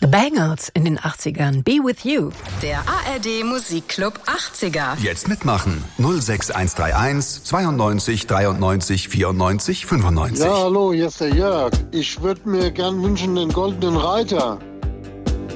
The Bangles in den 80ern. Be With You. Der ARD Musikclub 80er. Jetzt mitmachen. 06131 92 93 94 95. Ja, hallo, hier ist der Jörg. Ich würde mir gern wünschen den Goldenen Reiter.